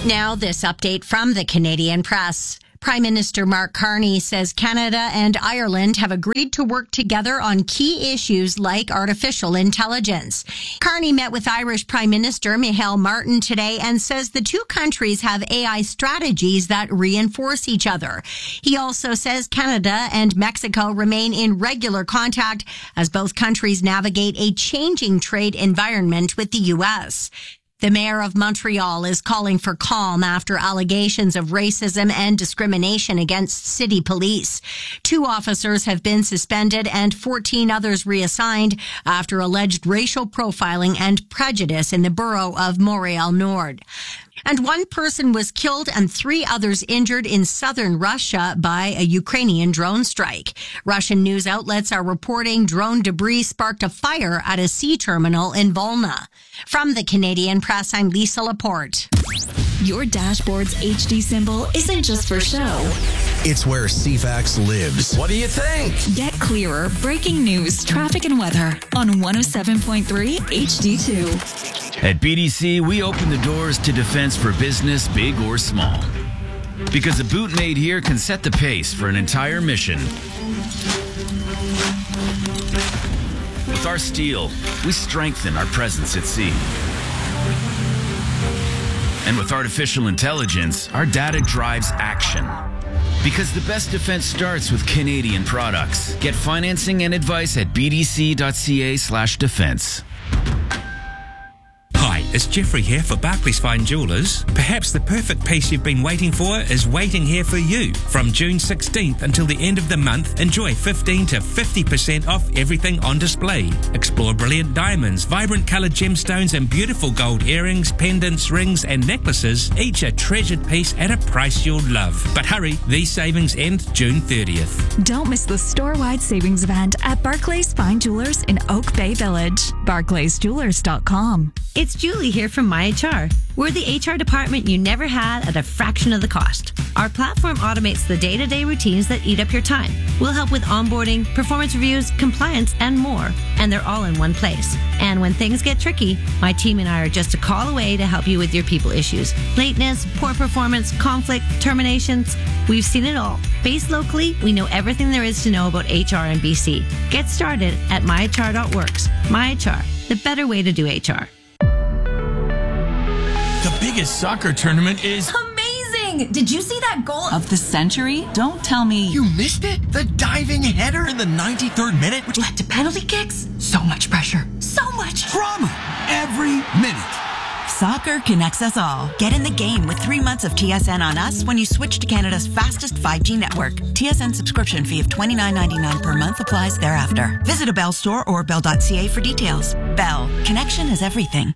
Now, this update from the Canadian Press. Prime Minister Mark Carney says Canada and Ireland have agreed to work together on key issues like artificial intelligence. Carney met with Irish Prime Minister Micheál Martin today and says the two countries have AI strategies that reinforce each other. He also says Canada and Mexico remain in regular contact as both countries navigate a changing trade environment with the U.S. The mayor of Montreal is calling for calm after allegations of racism and discrimination against city police. 2 officers have been suspended and 14 others reassigned after alleged racial profiling and prejudice in the borough of Montreal-Nord. And 1 person was killed and 3 others injured in southern Russia by a Ukrainian drone strike. Russian news outlets are reporting drone debris sparked a fire at a sea terminal in Volna. From the Canadian Press, I'm Lisa Laporte. Your dashboard's HD symbol isn't just for show. It's where CFAX lives. What do you think? Get clearer breaking news, traffic, and weather on 107.3 HD2. At BDC, we open the doors to defense for business, big or small. Because a boot made here can set the pace for an entire mission. With our steel, we strengthen our presence at sea. And with artificial intelligence, our data drives action. Because the best defense starts with Canadian products. Get financing and advice at bdc.ca/defense. Hi, it's Jeffrey here for Barclays Fine Jewellers. Perhaps the perfect piece you've been waiting for is waiting here for you. From June 16th until the end of the month, enjoy 15 to 50% off everything on display. Explore brilliant diamonds, vibrant coloured gemstones and beautiful gold earrings, pendants, rings and necklaces, each a treasured piece at a price you'll love. But hurry, these savings end June 30th. Don't miss the store-wide savings event at Barclays Fine Jewellers in Oak Bay Village. BarclaysJewellers.com. It's Julie here from MyHR. We're the HR department you never had at a fraction of the cost. Our platform automates the day-to-day routines that eat up your time. We'll help with onboarding, performance reviews, compliance, and more. And they're all in one place. And when things get tricky, my team and I are just a call away to help you with your people issues. Lateness, poor performance, conflict, terminations. We've seen it all. Based locally, we know everything there is to know about HR in BC. Get started at myhr.works. MyHR, the better way to do HR. The biggest soccer tournament is amazing! Did you see that goal of the century? Don't tell me you missed it. The diving header in the 93rd minute, which led to penalty kicks. So much pressure. So much drama every minute. Soccer connects us all. Get in the game with 3 months of TSN on us when you switch to Canada's fastest 5G network. TSN subscription fee of $29.99 per month applies thereafter. Visit a Bell store or bell.ca for details. Bell. Connection is everything.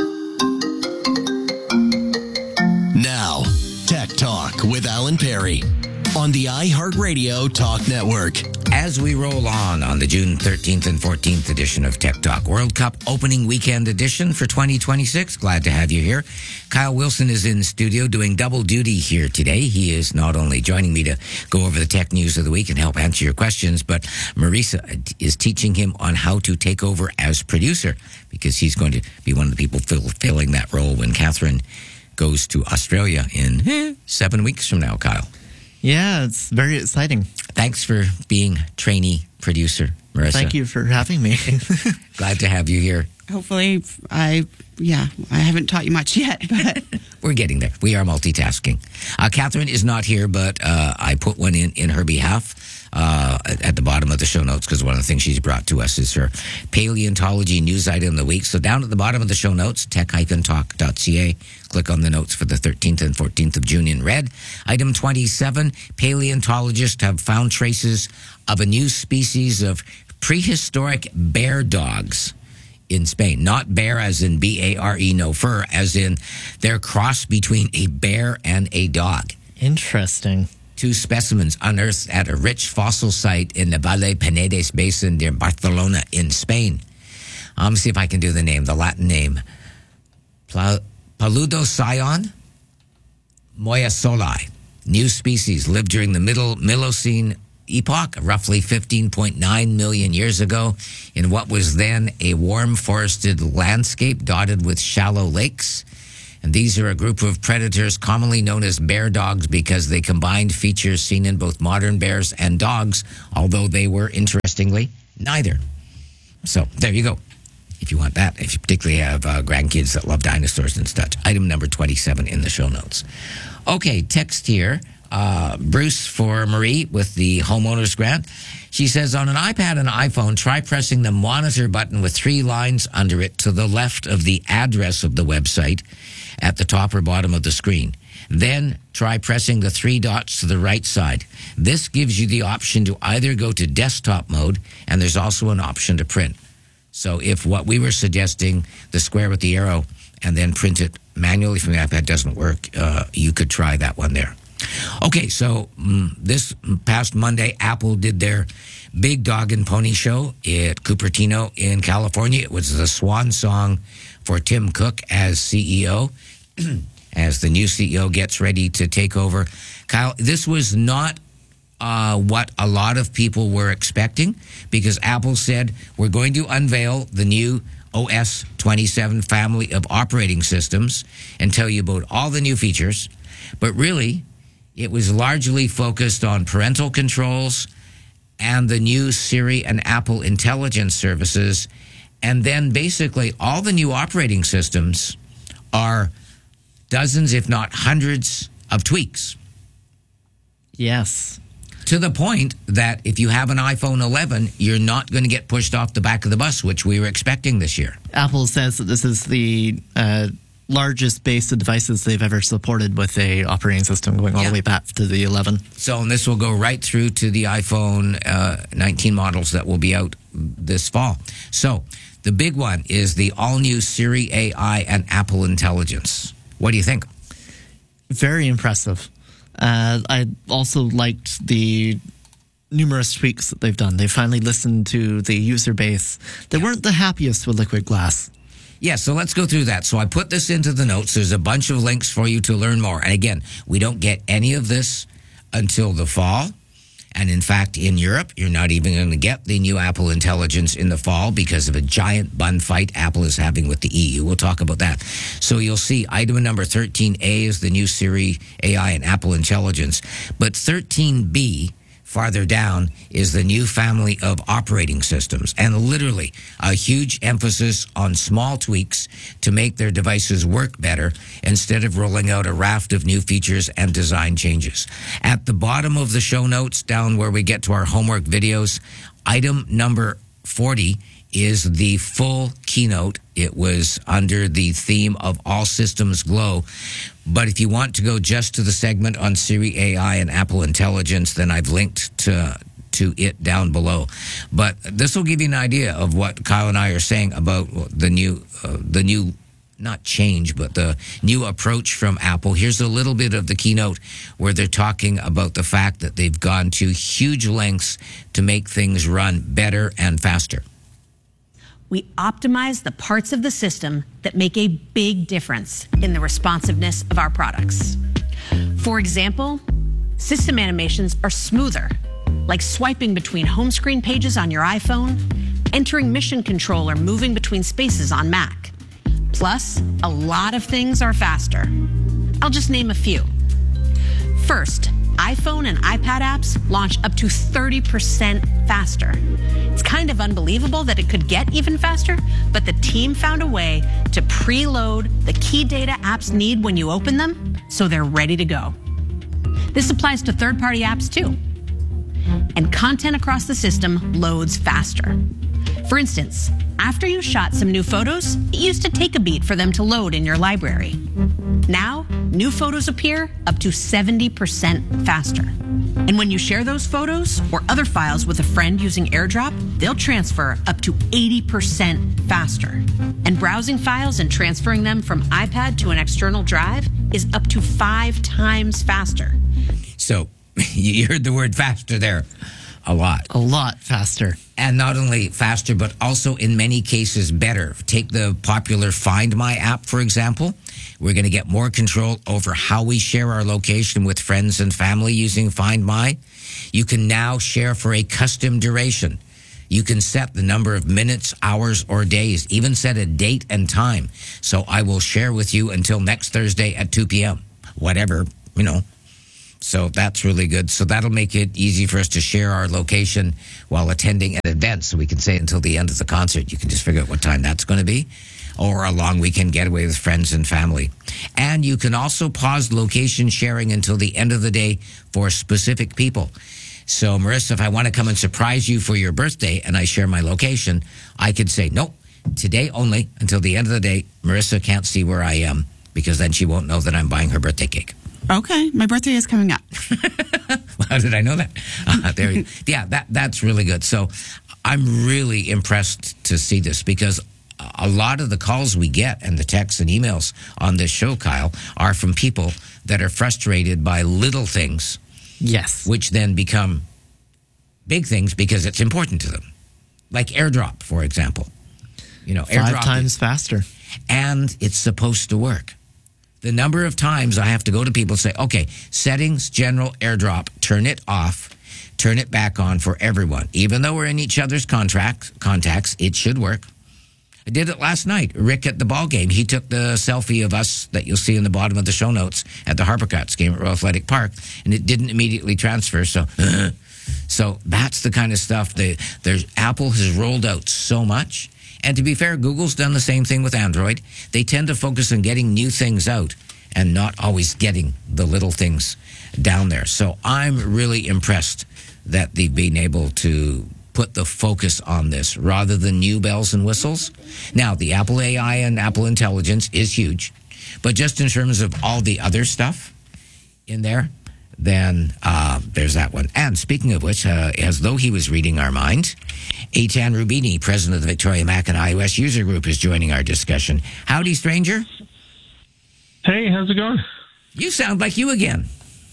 Now, Tech Talk with Alan Perry on the iHeartRadio Talk Network. As we roll on the June 13th and 14th edition of Tech Talk World Cup opening weekend edition for 2026, glad to have you here. Kyle Wilson is in studio doing double duty here today. He is not only joining me to go over the tech news of the week and help answer your questions, but Marisa is teaching him on how to take over as producer, because he's going to be one of the people filling that role when Catherine goes to Australia in 7 weeks from now, Kyle. Yeah, it's very exciting. Thanks for being trainee producer, Marisa. Thank you for having me. Glad to have you here. Hopefully, I haven't taught you much yet, but we're getting there. We are multitasking. Catherine is not here, but I put one in her behalf at the bottom of the show notes, because one of the things she's brought to us is her paleontology news item of the week. So down at the bottom of the show notes, tech-talk.ca, click on the notes for the 13th and 14th of June in red. Item 27, paleontologists have found traces of a new species of prehistoric bear dogs in Spain. Not bear as in B-A-R-E, no fur, as in they're crossed between a bear and a dog. Interesting. 2 specimens unearthed at a rich fossil site in the Valle Penedès Basin near Barcelona in Spain. Let me see if I can do the name, the Latin name. Paludocyon moyasoli. New species lived during the Middle Miocene epoch, roughly 15.9 million years ago, in what was then a warm forested landscape dotted with shallow lakes. And these are a group of predators commonly known as bear dogs because they combined features seen in both modern bears and dogs, although they were, interestingly, neither. So there you go. If you want that, if you particularly have grandkids that love dinosaurs and such. Item number 27 in the show notes. Okay, text here. Bruce for Marie with the homeowners grant. She says, on an iPad and iPhone, try pressing the monitor button with 3 lines under it to the left of the address of the website at the top or bottom of the screen. Then try pressing the 3 dots to the right side. This gives you the option to either go to desktop mode, and there's also an option to print. So if what we were suggesting, the square with the arrow, and then print it manually from the iPad doesn't work, you could try that one there. Okay, so this past Monday, Apple did their big dog and pony show at Cupertino in California. It was the swan song for Tim Cook as CEO, as the new CEO gets ready to take over. Kyle, this was not what a lot of people were expecting, because Apple said, we're going to unveil the new OS 27 family of operating systems and tell you about all the new features. But really, it was largely focused on parental controls and the new Siri and Apple Intelligence services. And then basically all the new operating systems are dozens, if not hundreds, of tweaks. Yes. To the point that if you have an iPhone 11, you're not going to get pushed off the back of the bus, which we were expecting this year. Apple says that this is the largest base of devices they've ever supported with a operating system going all the way back to the 11. So, and this will go right through to the iPhone 19 models that will be out this fall. So, the big one is the all-new Siri AI and Apple Intelligence. What do you think? Very impressive. I also liked the numerous tweaks that they've done. They finally listened to the user base that weren't the happiest with Liquid Glass. Yeah, so let's go through that. So I put this into the notes. There's a bunch of links for you to learn more. And again, we don't get any of this until the fall. And in fact, in Europe, you're not even going to get the new Apple Intelligence in the fall because of a giant bun fight Apple is having with the EU. We'll talk about that. So you'll see item number 13A is the new Siri AI and Apple Intelligence. But 13B, farther down, is the new family of operating systems, and literally a huge emphasis on small tweaks to make their devices work better instead of rolling out a raft of new features and design changes. At the bottom of the show notes, down where we get to our homework videos, item number 40 is the full keynote. It was under the theme of All Systems Glow. But if you want to go just to the segment on Siri AI and Apple Intelligence, then I've linked to it down below. But this will give you an idea of what Kyle and I are saying about the new, not change, but the new approach from Apple. Here's a little bit of the keynote where they're talking about the fact that they've gone to huge lengths to make things run better and faster. We optimize the parts of the system that make a big difference in the responsiveness of our products. For example, system animations are smoother, like swiping between home screen pages on your iPhone, entering mission control, or moving between spaces on Mac. Plus, a lot of things are faster. I'll just name a few. First, iPhone and iPad apps launch up to 30% faster. It's kind of unbelievable that it could get even faster, but the team found a way to preload the key data apps need when you open them, so they're ready to go. This applies to third-party apps too. And content across the system loads faster. For instance, after you shot some new photos, it used to take a beat for them to load in your library. Now, new photos appear up to 70% faster. And when you share those photos or other files with a friend using AirDrop, they'll transfer up to 80% faster. And browsing files and transferring them from iPad to an external drive is up to 5 times faster. So, you heard the word faster there. A lot. A lot faster. And not only faster, but also in many cases better. Take the popular Find My app, for example. We're going to get more control over how we share our location with friends and family using Find My. You can now share for a custom duration. You can set the number of minutes, hours, or days, even set a date and time. So I will share with you until next Thursday at 2 p.m., whatever, you know. So that's really good. So that'll make it easy for us to share our location while attending an event. So we can say until the end of the concert, you can just figure out what time that's going to be, or a long weekend getaway with friends and family. And you can also pause location sharing until the end of the day for specific people. So, Marissa, if I want to come and surprise you for your birthday and I share my location, I could say, nope, today only until the end of the day. Marissa can't see where I am because then she won't know that I'm buying her birthday cake. Okay, my birthday is coming up. How did I know that? That's really good. So I'm really impressed to see this because a lot of the calls we get and the texts and emails on this show, Kyle, are from people that are frustrated by little things. Yes. Which then become big things because it's important to them. Like AirDrop, for example. You know, 5 AirDrop times faster. And it's supposed to work. The number of times I have to go to people and say, okay, settings, general AirDrop, turn it off, turn it back on for everyone. Even though we're in each other's contacts, it should work. I did it last night. Rick at the ball game, he took the selfie of us that you'll see in the bottom of the show notes at the Harper Cats game at Royal Athletic Park, and it didn't immediately transfer. So that's the kind of stuff Apple has rolled out so much. And to be fair, Google's done the same thing with Android. They tend to focus on getting new things out and not always getting the little things down there. So I'm really impressed that they've been able to put the focus on this rather than new bells and whistles. Now, the Apple AI and Apple Intelligence is huge, but just in terms of all the other stuff in there, then there's that one. And speaking of which, as though he was reading our mind, Eitan Rubini, president of the Victoria Mac and iOS user group, is joining our discussion. Howdy, stranger. Hey, how's it going? You sound like you again.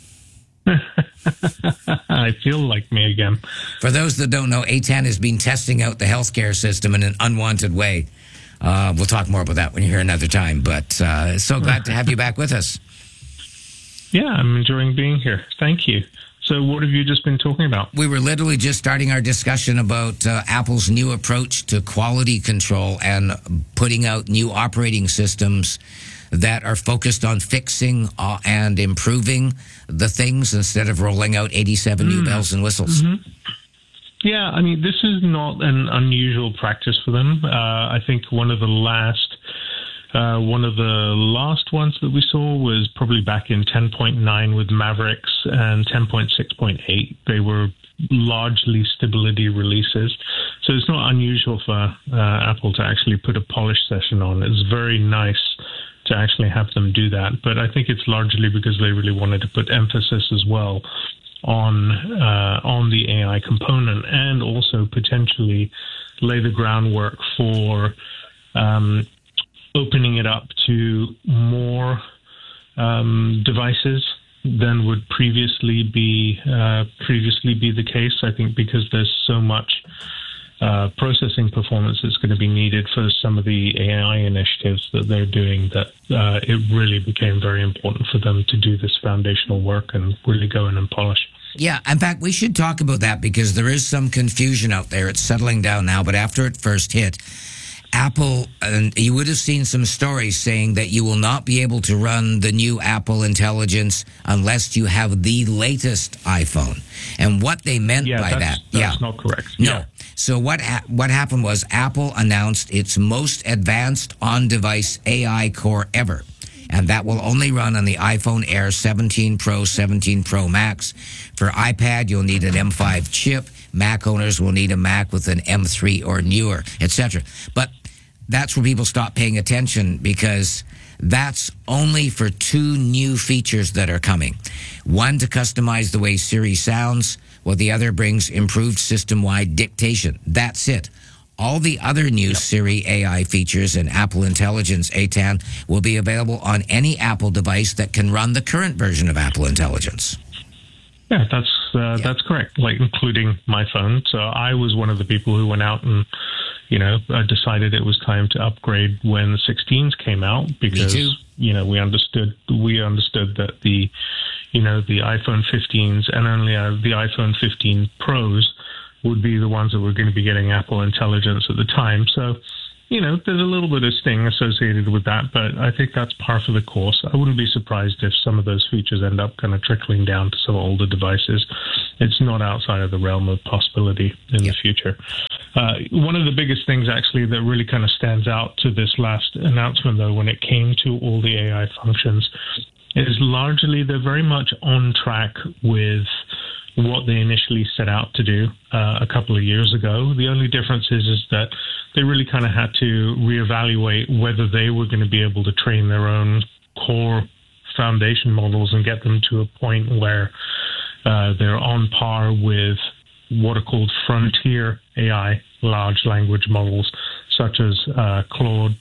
I feel like me again. For those that don't know, Eitan has been testing out the healthcare system in an unwanted way. We'll talk more about that when you're here another time, but so glad to have you back with us. Yeah, I'm enjoying being here. Thank you. So what have you just been talking about? We were literally just starting our discussion about Apple's new approach to quality control and putting out new operating systems that are focused on fixing and improving the things instead of rolling out 87 new bells and whistles. Mm-hmm. Yeah, I mean, this is not an unusual practice for them. I think one of the last ones that we saw was probably back in 10.9 with Mavericks and 10.6.8. They were largely stability releases. So it's not unusual for Apple to actually put a polish session on. It's very nice to actually have them do that. But I think it's largely because they really wanted to put emphasis as well on the AI component and also potentially lay the groundwork for opening it up to more devices than would previously be the case. I think because there's so much processing performance that's going to be needed for some of the AI initiatives that they're doing, that it really became very important for them to do this foundational work and really go in and polish. Yeah, in fact, we should talk about that because there is some confusion out there. It's settling down now, but after it first hit, Apple, and you would have seen some stories saying that you will not be able to run the new Apple Intelligence unless you have the latest iPhone. And what they meant by that's not correct. No. Yeah. So what happened was Apple announced its most advanced on-device AI core ever. And that will only run on the iPhone Air 17 Pro, 17 Pro Max. For iPad, you'll need an M5 chip. Mac owners will need a Mac with an M3 or newer, etc. But that's where people stop paying attention because that's only for 2 new features that are coming. One to customize the way Siri sounds, while the other brings improved system-wide dictation. That's it. All the other new Siri AI features and Apple Intelligence, Eitan, will be available on any Apple device that can run the current version of Apple Intelligence. Yeah, that's correct, like including my phone. So I was one of the people who went out and, decided it was time to upgrade when the 16s came out because, we understood that the iPhone 15s and only the iPhone 15 Pros would be the ones that were going to be getting Apple Intelligence at the time. So, there's a little bit of sting associated with that, but I think that's par for the course. I wouldn't be surprised if some of those features end up kind of trickling down to some older devices. It's not outside of the realm of possibility in the future. One of the biggest things, actually, that really kind of stands out to this last announcement, though, when it came to all the AI functions, is largely they're very much on track with what they initially set out to do a couple of years ago. The only difference is that they really kind of had to reevaluate whether they were going to be able to train their own core foundation models and get them to a point where they're on par with what are called frontier AI large language models, such as Claude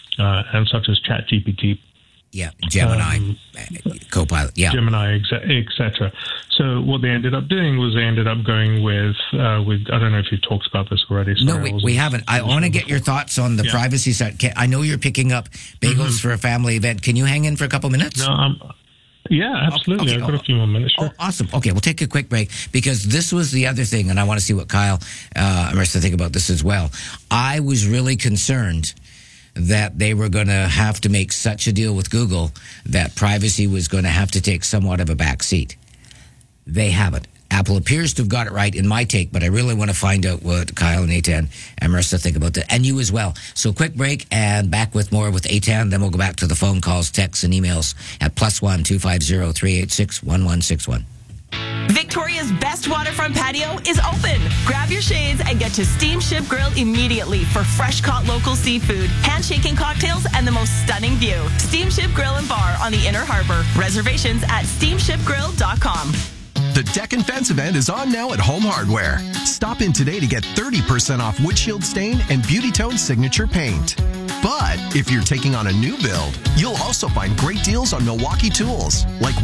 and such as ChatGPT. Yeah, Gemini, Copilot, yeah. Gemini, etc. So what they ended up doing was they ended up going with I don't know if you talked about this already. Sorry, no, we haven't. I want to get your thoughts on the privacy side. I know you're picking up bagels for a family event. Can you hang in for a couple minutes? No, yeah, absolutely. Okay. I've got a few more minutes. Sure. Oh, awesome. Okay, we'll take a quick break because this was the other thing, and I want to see what Kyle and Marissa think about this as well. I was really concerned that they were going to have to make such a deal with Google that privacy was going to have to take somewhat of a back seat. They haven't. Apple appears to have got it right in my take, but I really want to find out what Kyle and Eitan and Marissa think about that, and you as well. So quick break and back with more with Eitan. Then we'll go back to the phone calls, texts, and emails at +1 250 386 1161. Victoria's best waterfront patio is open. Grab your shades and get to Steamship Grill immediately for fresh caught local seafood, handshaking cocktails, and the most stunning view. Steamship Grill and Bar on the Inner Harbor. Reservations at steamshipgrill.com. The Deck and Fence event is on now at Home Hardware. Stop in today to get 30% off Wood Shield Stain and Beauty Tone Signature Paint. But if you're taking on a new build, you'll also find great deals on Milwaukee tools, like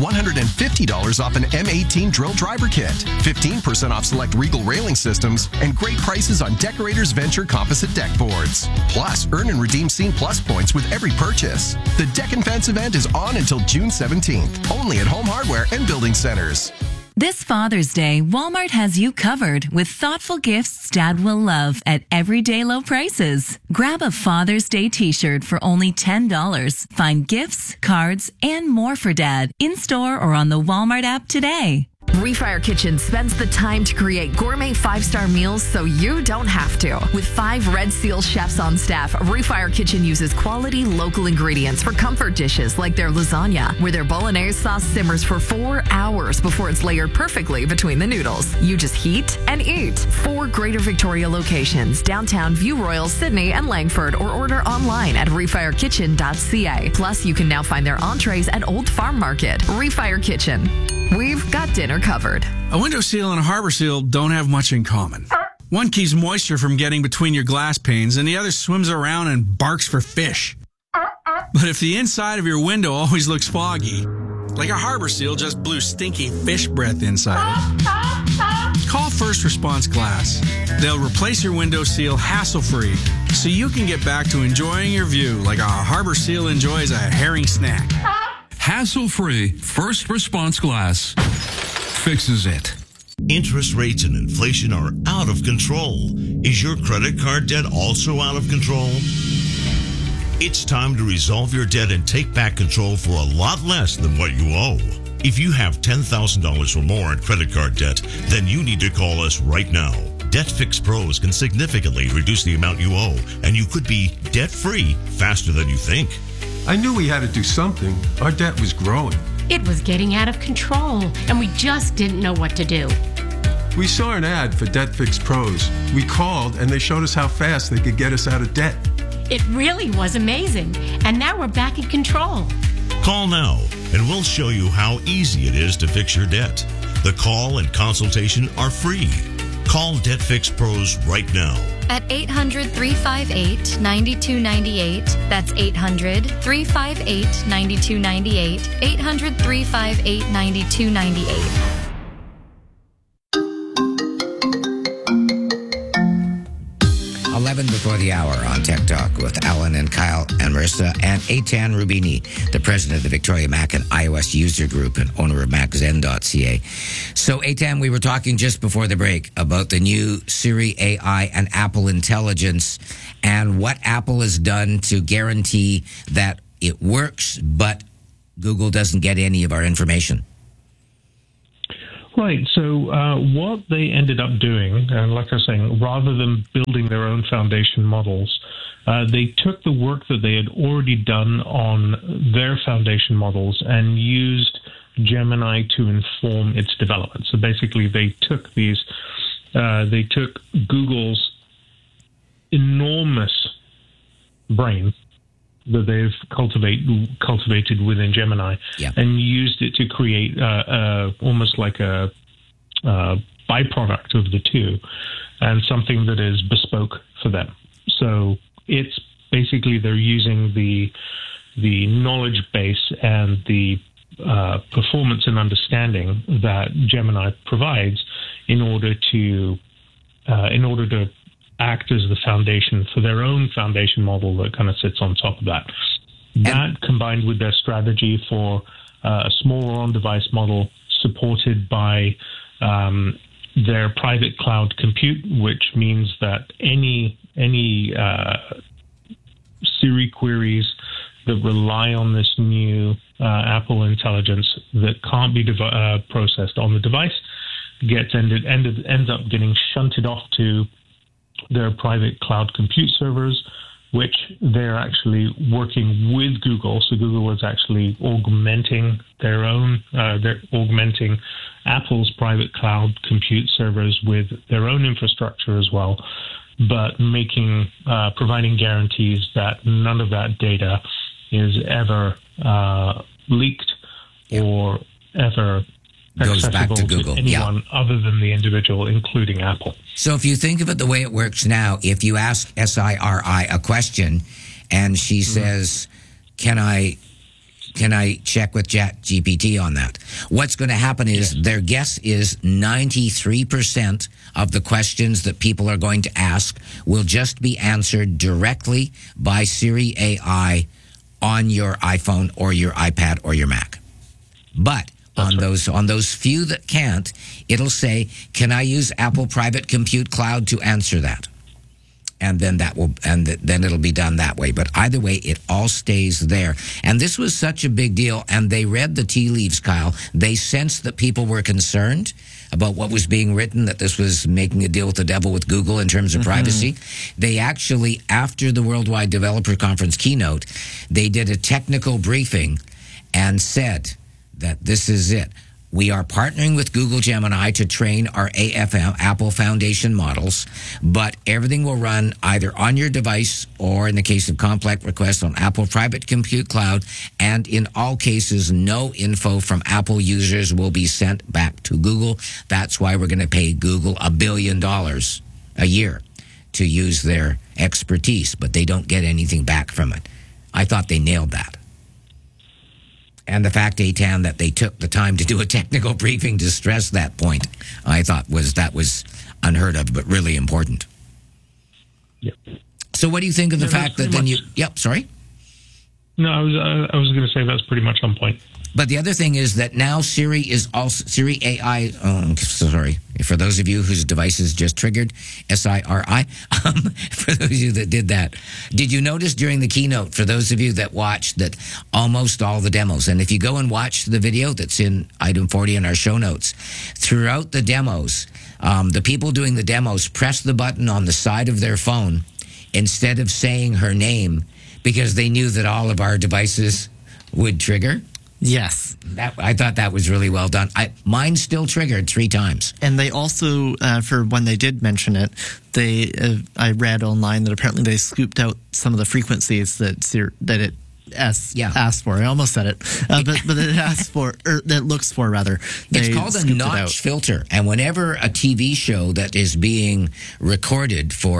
$150 off an M18 drill driver kit, 15% off select Regal railing systems, and great prices on Decorators Venture composite deck boards. Plus, earn and redeem Scene Plus points with every purchase. The Deck and Fence event is on until June 17th, only at Home Hardware and Building Centers. This Father's Day, Walmart has you covered with thoughtful gifts Dad will love at everyday low prices. Grab a Father's Day t-shirt for only $10. Find gifts, cards, and more for Dad in-store or on the Walmart app today. Refire Kitchen spends the time to create gourmet 5-star meals so you don't have to. With 5 Red Seal chefs on staff, Refire Kitchen uses quality local ingredients for comfort dishes like their lasagna, where their bolognese sauce simmers for 4 hours before it's layered perfectly between the noodles. You just heat and eat. 4 Greater Victoria locations, downtown, View Royal, Sydney, and Langford, or order online at refirekitchen.ca. Plus, you can now find their entrees at Old Farm Market. Refire Kitchen. We've got dinner covered. A window seal and a harbor seal don't have much in common. One keeps moisture from getting between your glass panes, and the other swims around and barks for fish. But if the inside of your window always looks foggy, like a harbor seal just blew stinky fish breath inside it, call First Response Glass. They'll replace your window seal hassle-free so you can get back to enjoying your view like a harbor seal enjoys a herring snack. Hassle-free First Response Glass fixes it. Interest rates and inflation are out of control. Is your credit card debt also out of control? It's time to resolve your debt and take back control for a lot less than what you owe. If you have $10,000 or more in credit card debt, then you need to call us right now. Debt Fix Pros can significantly reduce the amount you owe, and you could be debt-free faster than you think. I knew we had to do something. Our debt was growing. It was getting out of control, and we just didn't know what to do. We saw an ad for Debt Fix Pros. We called, and they showed us how fast they could get us out of debt. It really was amazing, and now we're back in control. Call now, and we'll show you how easy it is to fix your debt. The call and consultation are free. Call Debt Fix Pros right now. At 800-358-9298. That's 800-358-9298. 800-358-9298. before the hour on Tech Talk with Alan and Kyle and Marissa and Eitan Rubini, the president of the Victoria Mac and iOS User Group and owner of MacZen.ca. So, Eitan, we were talking just before the break about the new Siri AI and Apple Intelligence and what Apple has done to guarantee that it works, but Google doesn't get any of our information. Right. So what they ended up doing, and like I was saying, rather than building their own foundation models, they took the work that they had already done on their foundation models and used Gemini to inform its development. So basically, they took Google's enormous brain that they've cultivated within Gemini, and used it to create almost like a byproduct of the two, and something that is bespoke for them. So it's basically they're using the knowledge base and the performance and understanding that Gemini provides in order to act as the foundation for their own foundation model that kind of sits on top of that. That combined with their strategy for a smaller on-device model supported by their private cloud compute, which means that any Siri queries that rely on this new Apple Intelligence that can't be processed on the device ends up getting shunted off to their private cloud compute servers, which they're actually working with Google. So Google is actually augmenting their own, they're augmenting Apple's private cloud compute servers with their own infrastructure as well, but providing guarantees that none of that data is ever leaked or ever goes back to Google. Anyone other than the individual, including Apple. So if you think of it the way it works now, if you ask SIRI a question and she says, can I check with ChatGPT on that? What's going to happen is their guess is 93% of the questions that people are going to ask will just be answered directly by Siri AI on your iPhone or your iPad or your Mac. But on those few that can't, it'll say, "Can I use Apple Private Compute Cloud to answer that?" And then then it'll be done that way. But either way, it all stays there. And this was such a big deal. And they read the tea leaves, Kyle. They sensed that people were concerned about what was being written, that this was making a deal with the devil with Google in terms of privacy. They actually, after the Worldwide Developer Conference keynote, they did a technical briefing and said that this is it. We are partnering with Google Gemini to train our AFM, Apple Foundation models, but everything will run either on your device or, in the case of complex requests, on Apple Private Compute Cloud, and in all cases, no info from Apple users will be sent back to Google. That's why we're going to pay Google $1 billion a year to use their expertise, but they don't get anything back from it. I thought they nailed that. And the fact, Eitan, that they took the time to do a technical briefing to stress that point, I thought that was unheard of, but really important. Yep. So what do you think of the fact that then sorry? No, I was going to say that's pretty much on point. But the other thing is that now Siri AI, sorry, for those of you whose devices just triggered, SIRI, for those of you that did that, did you notice during the keynote, for those of you that watched, that almost all the demos, and if you go and watch the video that's in item 40 in our show notes, throughout the demos, the people doing the demos press the button on the side of their phone instead of saying her name because they knew that all of our devices would trigger. Yes. I thought that was really well done. Mine still triggered 3 times. And they also, for when they did mention it, I read online that apparently they scooped out some of the frequencies that it asked for. I almost said it, but it asked for, or that looks for rather. It's called a notch filter, and whenever a TV show that is being recorded for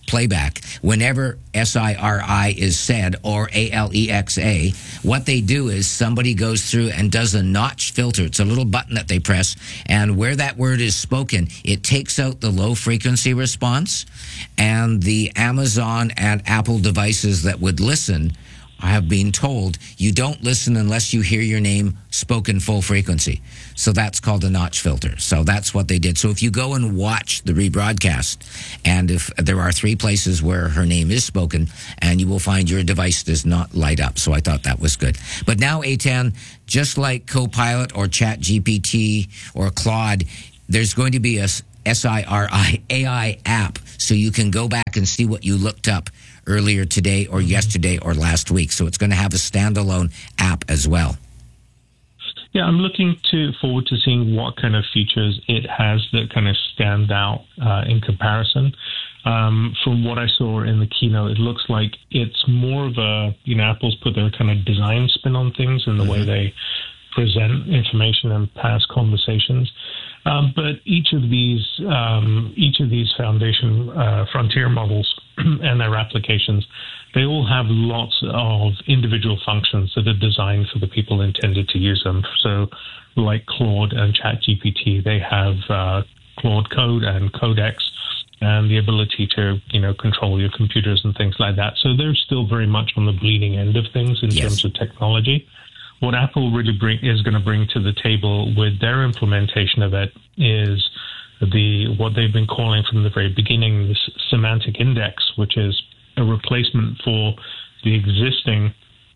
playback, whenever SIRI is said or ALEXA, what they do is somebody goes through and does a notch filter. It's a little button that they press, and where that word is spoken, it takes out the low frequency response, and the Amazon and Apple devices that would listen, I have been told, you don't listen unless you hear your name spoken full frequency. So that's called a notch filter. So that's what they did. So if you go and watch the rebroadcast, and if there are 3 places where her name is spoken, and you will find your device does not light up. So I thought that was good. But now, A10, just like Copilot or ChatGPT or Claude, there's going to be a SIRI AI app, so you can go back and see what you looked up earlier today or yesterday or last week. So it's going to have a standalone app as well. Yeah, I'm looking forward to seeing what kind of features it has that kind of stand out in comparison. From what I saw in the keynote, it looks like it's more of a, Apple's put their kind of design spin on things and the way they present information and past conversations. But each of these foundation frontier models and their applications, they all have lots of individual functions that are designed for the people intended to use them. So like Claude and ChatGPT, they have Claude Code and Codex and the ability to, control your computers and things like that. So they're still very much on the bleeding end of things in terms of technology. What Apple really is going to bring to the table with their implementation of it is what they've been calling from the very beginning this semantic index, which is a replacement for the existing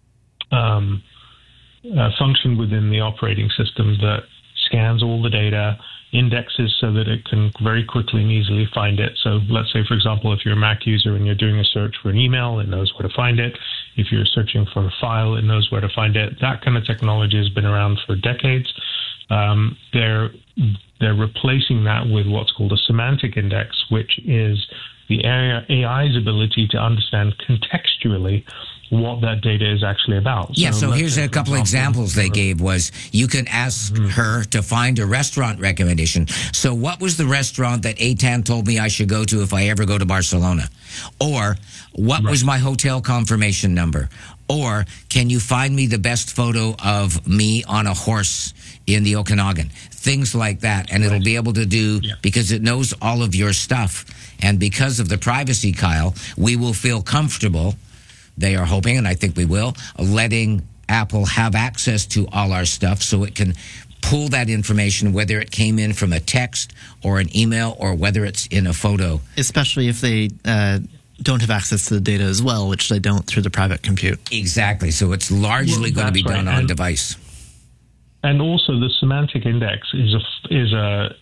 function within the operating system that scans all the data, indexes so that it can very quickly and easily find it. So let's say, for example, if you're a Mac user and you're doing a search for an email, it knows where to find it. If you're searching for a file, it knows where to find it. That kind of technology has been around for decades. They're replacing that with what's called a semantic index, which is the AI's ability to understand contextually what that data is actually about. Yeah, so here's a couple examples they gave was you can ask her to find a restaurant recommendation. So what was the restaurant that Eitan told me I should go to if I ever go to Barcelona? Or what was my hotel confirmation number? Or can you find me the best photo of me on a horse in the Okanagan? Things like that. And it'll be able to do, because it knows all of your stuff. And because of the privacy, Kyle, we will feel comfortable, they are hoping, and I think we will, letting Apple have access to all our stuff so it can pull that information, whether it came in from a text or an email or whether it's in a photo. Especially if they don't have access to the data as well, which they don't through the private compute. Exactly. So it's largely going to be done on device. And also, the semantic index is a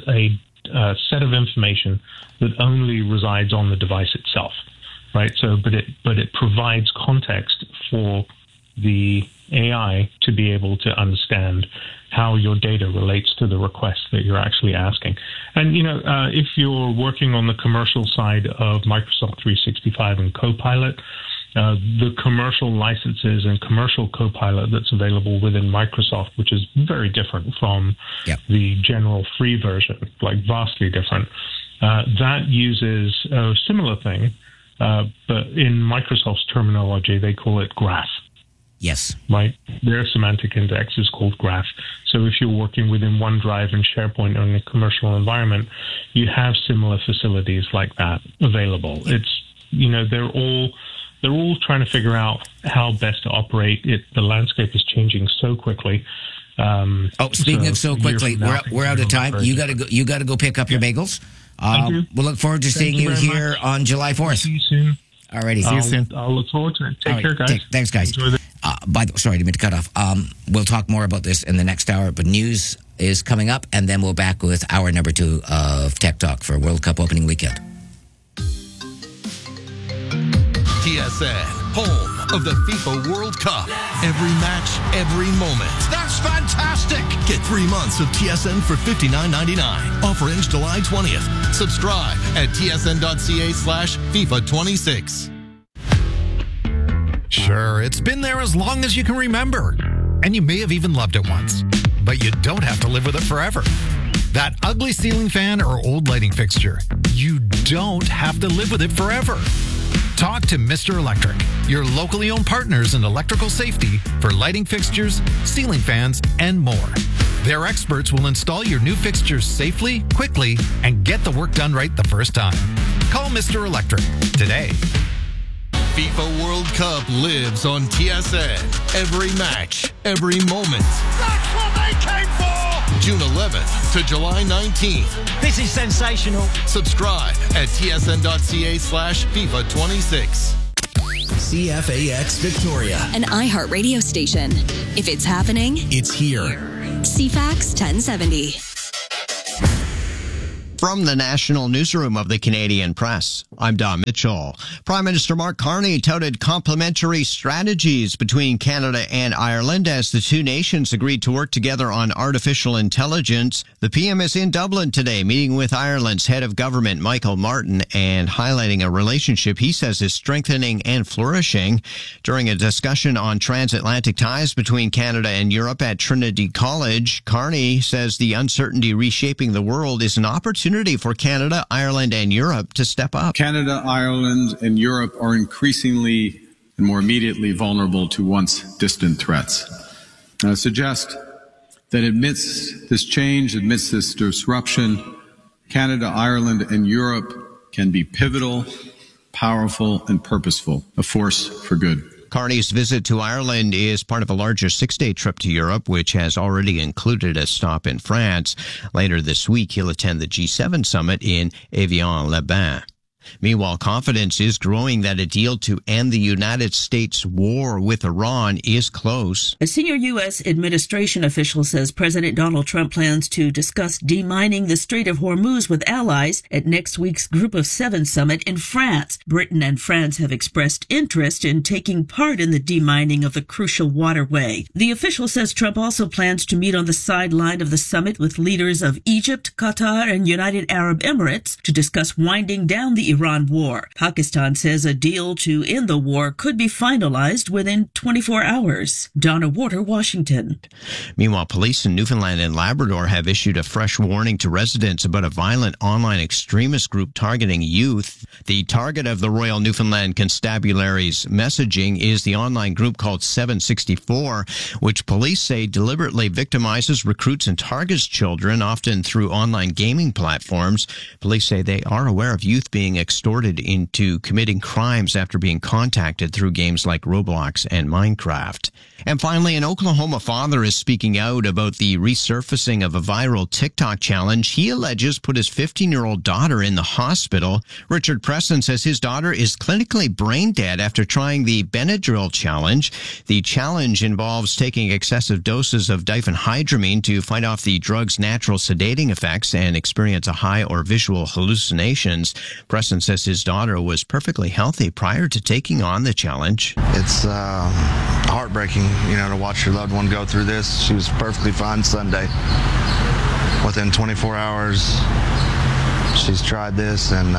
set of information that only resides on the device itself, right? So, but it provides context for the AI to be able to understand how your data relates to the request that you're actually asking. And, if you're working on the commercial side of Microsoft 365 and Copilot, the commercial licenses and commercial Copilot that's available within Microsoft, which is very different from the general free version, like vastly different, that uses a similar thing, but in Microsoft's terminology, they call it graph. Yes. Right? Their semantic index is called graph. So if you're working within OneDrive and SharePoint in a commercial environment, you have similar facilities like that available. It's, they're all trying to figure out how best to operate it. The landscape is changing so quickly. Speaking of so quickly, we're out of time. You got to go pick up your bagels. We'll look forward to seeing you here on July 4th. See you soon. Alrighty, see you soon. I'll look forward to it. Take care, guys. Thanks, guys. Sorry, I didn't mean to cut off. We'll talk more about this in the next hour, but news is coming up, and then we'll back with hour number 2 of Tech Talk for World Cup opening weekend. TSN, home of the FIFA World Cup. Every match, every moment. That's fantastic! Get 3 months of TSN for $59.99. Offer ends July 20th. Subscribe at tsn.ca/FIFA26. Sure, it's been there as long as you can remember. And you may have even loved it once. But you don't have to live with it forever. That ugly ceiling fan or old lighting fixture, you don't have to live with it forever. Talk to Mr. Electric, your locally owned partners in electrical safety for lighting fixtures, ceiling fans, and more. Their experts will install your new fixtures safely, quickly, and get the work done right the first time. Call Mr. Electric today. FIFA World Cup lives on TSN. Every match, every moment. That's what they came for! June 11th to July 19th. This is sensational. Subscribe at tsn.ca/FIFA26. CFAX Victoria. An iHeart radio station. If it's happening, it's here. CFAX 1070. From the National Newsroom of the Canadian Press, I'm Don Mitchell. Prime Minister Mark Carney touted complementary strategies between Canada and Ireland as the two nations agreed to work together on artificial intelligence. The PM is in Dublin today, meeting with Ireland's head of government, Michael Martin, and highlighting a relationship he says is strengthening and flourishing. During a discussion on transatlantic ties between Canada and Europe at Trinity College, Carney says the uncertainty reshaping the world is an opportunity for Canada, Ireland, and Europe to step up. Canada, Ireland, and Europe are increasingly and more immediately vulnerable to once distant threats. I suggest that amidst this change, amidst this disruption, Canada, Ireland, and Europe can be pivotal, powerful, and purposeful, a force for good. Carney's visit to Ireland is part of a larger 6-day trip to Europe, which has already included a stop in France. Later this week, he'll attend the G7 summit in Evian-les-Bains. Meanwhile, confidence is growing that a deal to end the United States war with Iran is close. A senior U.S. administration official says President Donald Trump plans to discuss demining the Strait of Hormuz with allies at next week's Group of Seven summit in France. Britain and France have expressed interest in taking part in the demining of the crucial waterway. The official says Trump also plans to meet on the sideline of the summit with leaders of Egypt, Qatar, and United Arab Emirates to discuss winding down the Iran war. Pakistan says a deal to end the war could be finalized within 24 hours. Donna Warder, Washington. Meanwhile, police in Newfoundland and Labrador have issued a fresh warning to residents about a violent online extremist group targeting youth. The target of the Royal Newfoundland Constabulary's messaging is the online group called 764, which police say deliberately victimizes, recruits, and targets children, often through online gaming platforms. Police say they are aware of youth being extorted into committing crimes after being contacted through games like Roblox and Minecraft. And finally, an Oklahoma father is speaking out about the resurfacing of a viral TikTok challenge he alleges put his 15-year-old daughter in the hospital. Richard Preston says his daughter is clinically brain dead after trying the Benadryl challenge. The challenge involves taking excessive doses of diphenhydramine to fight off the drug's natural sedating effects and experience a high or visual hallucinations. Preston says his daughter was perfectly healthy prior to taking on the challenge. It's heartbreaking, to watch your loved one go through this. She was perfectly fine Sunday. Within 24 hours, she's tried this and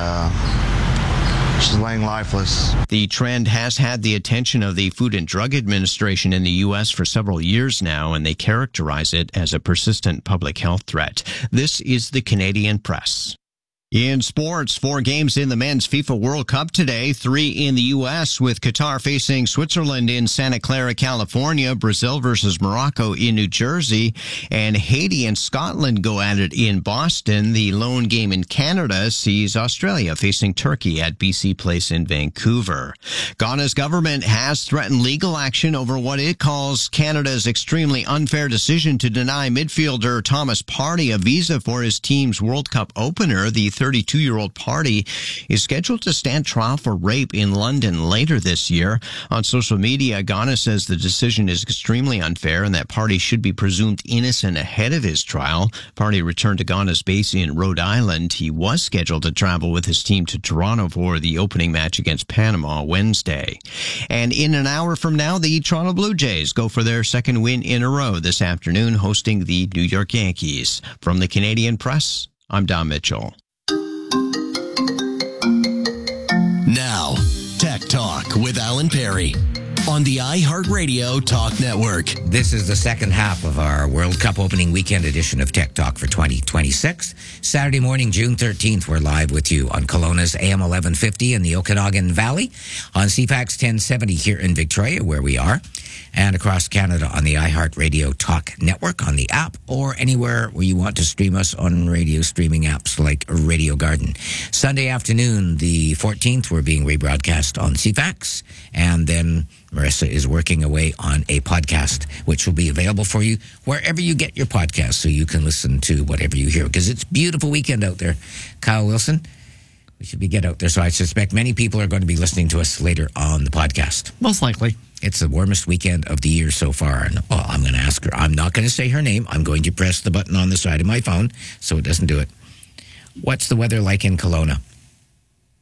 she's laying lifeless. The trend has had the attention of the Food and Drug Administration in the U.S. for several years now, and they characterize it as a persistent public health threat. This is the Canadian Press. In sports, 4 games in the men's FIFA World Cup today, 3 in the U.S., with Qatar facing Switzerland in Santa Clara, California, Brazil versus Morocco in New Jersey, and Haiti and Scotland go at it in Boston. The lone game in Canada sees Australia facing Turkey at BC Place in Vancouver. Ghana's government has threatened legal action over what it calls Canada's extremely unfair decision to deny midfielder Thomas Partey a visa for his team's World Cup opener. The 32-year-old Partey is scheduled to stand trial for rape in London later this year. On social media, Ghana says the decision is extremely unfair and that Partey should be presumed innocent ahead of his trial. Partey returned to Ghana's base in Rhode Island. He was scheduled to travel with his team to Toronto for the opening match against Panama Wednesday. And in an hour from now, the Toronto Blue Jays go for their second win in a row this afternoon, hosting the New York Yankees. From the Canadian Press, I'm Don Mitchell. Now, Tech Talk with Alan Perry on the iHeartRadio Talk Network. This is the second half of our World Cup opening weekend edition of Tech Talk for 2026. Saturday morning, June 13th, we're live with you on Kelowna's AM 1150 in the Okanagan Valley, on CFAX 1070 here in Victoria, where we are, and across Canada on the iHeartRadio Talk Network, on the app, or anywhere where you want to stream us on radio streaming apps like Radio Garden. Sunday afternoon, the 14th, we're being rebroadcast on CFAX, and then Marissa is working away on a podcast, which will be available for you wherever you get your podcast, so you can listen to whatever you hear, because it's a beautiful weekend out there. Kyle Wilson, we should get out there, so I suspect many people are going to be listening to us later on the podcast. Most likely. It's the warmest weekend of the year so far. And, well, I'm going to ask her. I'm not going to say her name. I'm going to press the button on the side of my phone so it doesn't do it. What's the weather like in Kelowna?